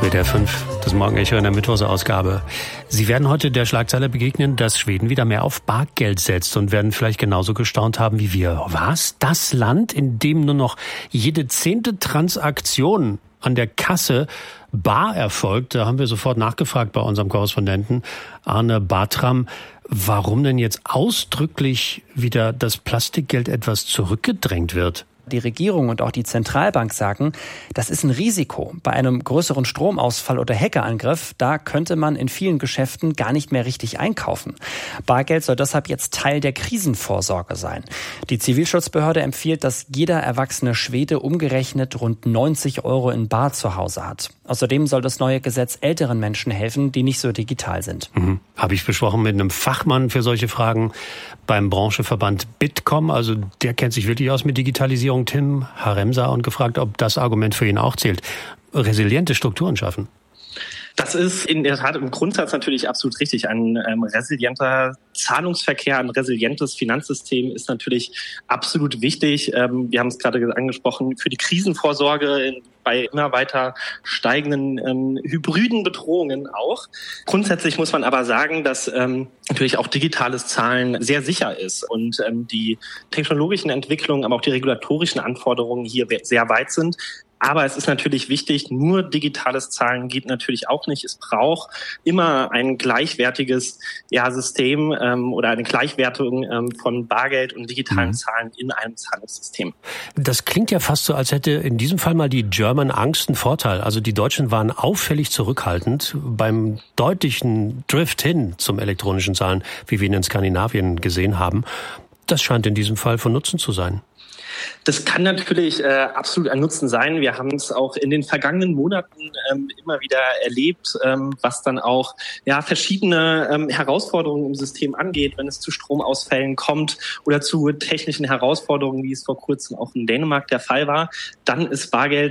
WDR 5, das Morgenecho in der Mittwochsausgabe. Sie werden heute der Schlagzeile begegnen, dass Schweden wieder mehr auf Bargeld setzt und werden vielleicht genauso gestaunt haben wie wir. Was? Das Land, in dem nur noch jede 10. Transaktion an der Kasse bar erfolgt? Da haben wir sofort nachgefragt bei unserem Korrespondenten Arne Bartram. Warum denn jetzt ausdrücklich wieder das Plastikgeld etwas zurückgedrängt wird? Die Regierung und auch die Zentralbank sagen, das ist ein Risiko. Bei einem größeren Stromausfall oder Hackerangriff, da könnte man in vielen Geschäften gar nicht mehr richtig einkaufen. Bargeld soll deshalb jetzt Teil der Krisenvorsorge sein. Die Zivilschutzbehörde empfiehlt, dass jeder erwachsene Schwede umgerechnet rund 90 € in bar zu Hause hat. Außerdem soll das neue Gesetz älteren Menschen helfen, die nicht so digital sind. Habe ich besprochen mit einem Fachmann für solche Fragen beim Branchenverband Bitkom. Also der kennt sich wirklich aus mit Digitalisierung, Tim Haremsa, und gefragt, ob das Argument für ihn auch zählt. Resiliente Strukturen schaffen. Das ist in der Tat im Grundsatz natürlich absolut richtig. Ein resilienter Zahlungsverkehr, ein resilientes Finanzsystem ist natürlich absolut wichtig. Wir haben es gerade angesprochen, für die Krisenvorsorge bei immer weiter steigenden hybriden Bedrohungen auch. Grundsätzlich muss man aber sagen, dass natürlich auch digitales Zahlen sehr sicher ist und die technologischen Entwicklungen, aber auch die regulatorischen Anforderungen hier sehr weit sind. Aber es ist natürlich wichtig, nur digitales Zahlen geht natürlich auch nicht. Es braucht immer ein gleichwertiges System oder eine Gleichwertung von Bargeld und digitalen Zahlen in einem Zahlungssystem. Das klingt ja fast so, als hätte in diesem Fall mal die German Angst einen Vorteil. Also die Deutschen waren auffällig zurückhaltend beim deutlichen Drift hin zum elektronischen Zahlen, wie wir ihn in Skandinavien gesehen haben. Das scheint in diesem Fall von Nutzen zu sein. Das kann natürlich absolut ein Nutzen sein. Wir haben es auch in den vergangenen Monaten immer wieder erlebt, was dann auch verschiedene Herausforderungen im System angeht, wenn es zu Stromausfällen kommt oder zu technischen Herausforderungen, wie es vor kurzem auch in Dänemark der Fall war. Dann ist Bargeld